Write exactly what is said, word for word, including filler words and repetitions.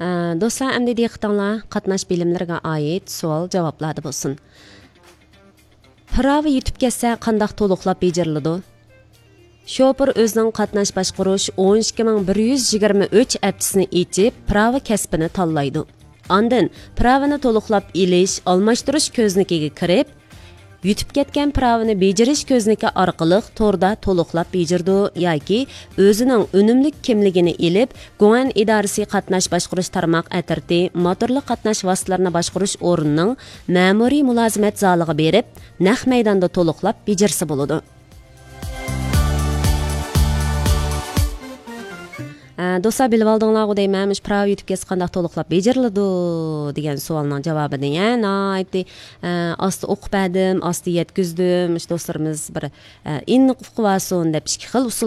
Do'stlar, endi diqqatinglar qatnash bilimlariga oid savol javoblarda bo'lsin. Prava yutib ketsa qandoq to'liqlab bejiriladi? Şoför özünün qatnash boshqarish o'n ikki ming bir yuz yigirma uch haftasini içib, prava kasbini tanlaydi. Ondan pravani to'liqlab elish, almashtirish ko'znikiga kirib, yutib ketgan pravani bejirish ko'zniki orqali to'rda to'liqlab bejirdi yoki o'zining unumli kimligini elib, Guan idorasi qatnash boshqarish tarmoq atirti motorli qatnash vositalarini boshqarish o'rnining ma'muriy mulozimat zaliga berib, naq maydonda to'liqlab bejirsa bo'ladi. Do'stlar, bilib oldinglar deyman, mush prava yutib ketsa qandoq to'liqlab bejiriladi degan savolning javobini yana aytdi. Asti o'qidim, asti yetkizdim. Mush do'stlarimiz bir iniq uqib olsin deb ikki xil usul